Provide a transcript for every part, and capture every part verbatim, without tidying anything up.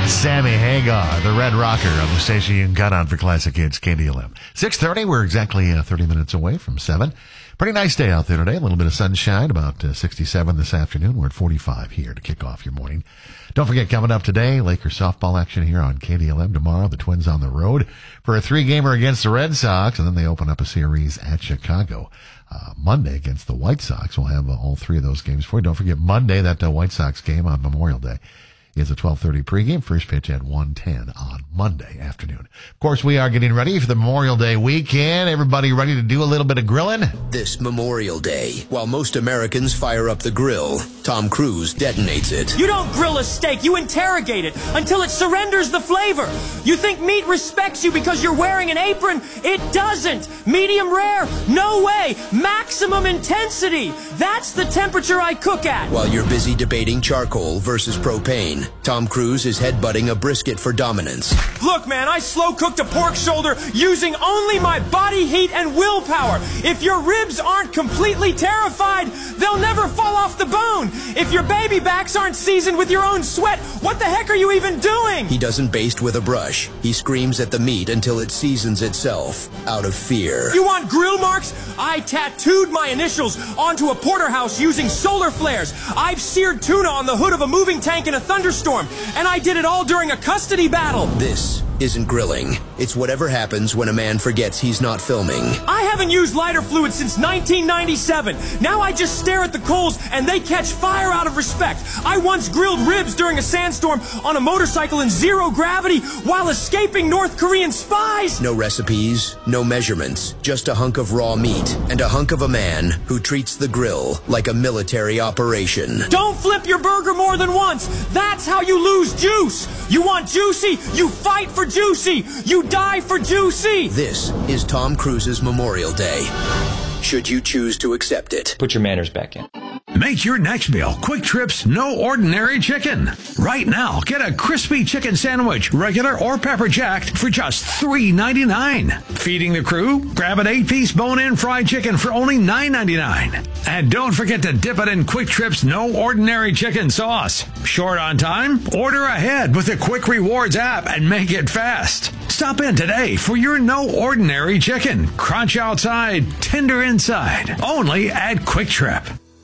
Sammy Hagar, the Red Rocker on the station you can count on for Classic Hits, K D L M. six thirty, we're exactly uh, thirty minutes away from seven. Pretty nice day out there today. A little bit of sunshine, about uh, sixty-seven this afternoon. We're at forty-five here to kick off your morning. Don't forget, coming up today, Lakers softball action here on K D L M. Tomorrow, the Twins on the road for a three-gamer against the Red Sox, and then they open up a series at Chicago. Uh, Monday against the White Sox. We'll have uh, all three of those games for you. Don't forget, Monday, that uh, White Sox game on Memorial Day is a twelve thirty pregame. First pitch at one ten on Monday afternoon. Of course, we are getting ready for the Memorial Day weekend. Everybody ready to do a little bit of grilling? This Memorial Day, while most Americans fire up the grill, Tom Cruise detonates it. You don't grill a steak, you interrogate it until it surrenders the flavor. You think meat respects you because you're wearing an apron? It doesn't. Medium rare? No way. Maximum intensity. That's the temperature I cook at. While you're busy debating charcoal versus propane, Tom Cruise is headbutting a brisket for dominance. Look, man, I slow-cooked a pork shoulder using only my body heat and willpower. If your ribs aren't completely terrified, they'll never fall off the bone. If your baby backs aren't seasoned with your own sweat, what the heck are you even doing? He doesn't baste with a brush. He screams at the meat until it seasons itself, out of fear. You want grill marks? I tattooed my initials onto a porterhouse using solar flares. I've seared tuna on the hood of a moving tank in a thunderstorm. Storm, and I did it all during a custody battle. This isn't grilling. It's whatever happens when a man forgets he's not filming. I haven't used lighter fluid since nineteen ninety-seven. Now I just stare at the coals and they catch fire out of respect. I once grilled ribs during a sandstorm on a motorcycle in zero gravity while escaping North Korean spies. No recipes, no measurements, just a hunk of raw meat and a hunk of a man who treats the grill like a military operation. Don't flip your burger more than once. That's how you lose juice. You want juicy? You fight for juicy. You die for juicy. This is Tom Cruise's Memorial Day, should you choose to accept it. Put your manners back in. Make your next meal Quick Trip's No Ordinary Chicken. Right now, get a crispy chicken sandwich, regular or pepper jacked, for just three ninety-nine. Feeding the crew? Grab an eight-piece bone-in fried chicken for only nine ninety-nine. And don't forget to dip it in Quick Trip's No Ordinary Chicken sauce. Short on time? Order ahead with the Quick Rewards app and make it fast. Stop in today for your No Ordinary Chicken. Crunch outside, tender inside. Only at Quick Trip.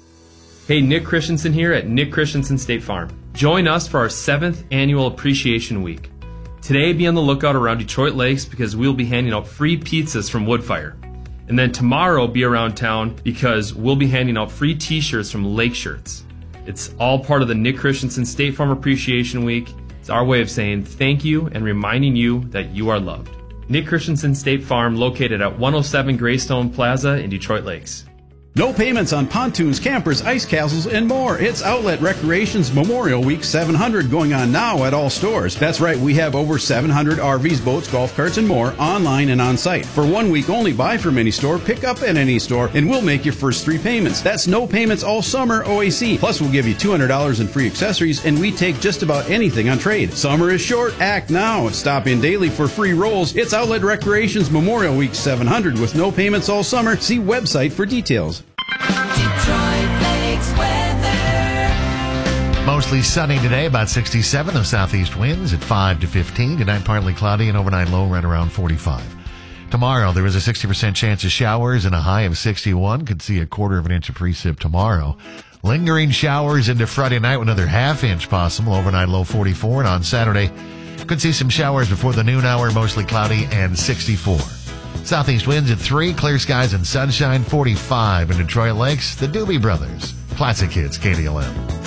Hey, Nick Christensen here at Nick Christensen State Farm. Join us for our seventh annual Appreciation Week. Today, be on the lookout around Detroit Lakes because we'll be handing out free pizzas from Woodfire. And then tomorrow, be around town because we'll be handing out free t-shirts from Lake Shirts. It's all part of the Nick Christensen State Farm Appreciation Week. It's our way of saying thank you and reminding you that you are loved. Nick Christensen State Farm, located at one oh seven Greystone Plaza in Detroit Lakes. No payments on pontoons, campers, ice castles, and more. It's Outlet Recreation's Memorial Week seven hundred going on now at all stores. That's right, we have over seven hundred R Vs, boats, golf carts, and more online and on site. For one week only, buy from any store, pick up at any store, and we'll make your first three payments. That's no payments all summer O A C. Plus, we'll give you two hundred dollars in free accessories, and we take just about anything on trade. Summer is short. Act now. Stop in daily for free rolls. It's Outlet Recreation's Memorial Week seven hundred with no payments all summer. See website for details. Detroit Lakes weather. Mostly sunny today, about sixty-seven. The southeast winds at five to fifteen. Tonight, partly cloudy and overnight low right around forty-five. Tomorrow, there is a sixty percent chance of showers and a high of sixty-one. Could see a quarter of an inch of precip tomorrow. Lingering showers into Friday night with another half inch possible. Overnight low forty-four. And on Saturday, could see some showers before the noon hour, mostly cloudy and sixty-four. Southeast winds at three, clear skies and sunshine, forty-five in Detroit Lakes. The Doobie Brothers. Classic Hits, K D L M.